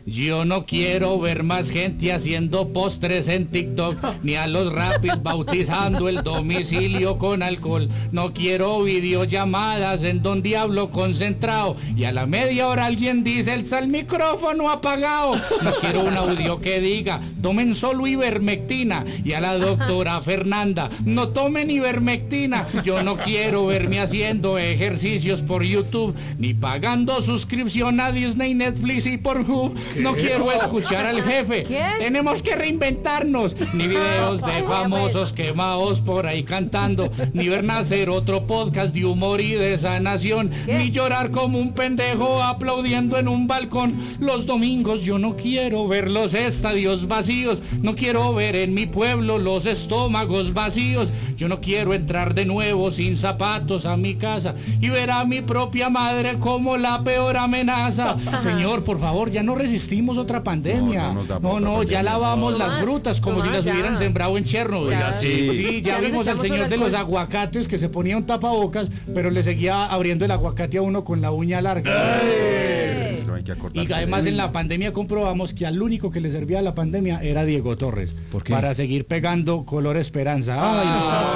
Yo no quiero ver más gente haciendo postres en TikTok, ni a los rapis bautizando el domicilio con alcohol. No quiero videollamadas en donde hablo concentrado y a la media hora alguien dice el micrófono apagado. No quiero un audio que diga tomen solo ivermectina y a la doctora Fernanda no tomen ivermectina. Yo no quiero verme haciendo ejercicios por YouTube ni pagando suscripción a Disney, Netflix y Pornhub. No quiero escuchar al jefe. ¿Qué? Tenemos que reinventarnos. Ni videos de famosos quemados por ahí cantando, ni ver nacer otro podcast de humor y de sanación, ¿Qué? ni llorar como un pendejo aplaudiendo en un balcón. Los domingos yo no quiero ver los estadios vacíos, no quiero ver en mi pueblo los estómagos vacíos. Yo no quiero entrar de nuevo sin zapatos a mi casa y ver a mi propia madre como la peor amenaza. Señor, por favor, ya no resistimos otra pandemia. No nos da No, otra ya pandemia. lavamos No las más, frutas como no si más, las ya. hubieran sembrado en Chernobyl. Ya. Sí, ya Ya nos vimos al echamos señor al de los alcohol. aguacates que se ponía un tapabocas, pero le seguía abriendo el aguacate a uno con la uña larga. No hay que acordarse Y además de en eso. la pandemia comprobamos que al único que le servía la pandemia era Diego Torres. ¿Por qué? Para seguir pegando color esperanza. Ay, no.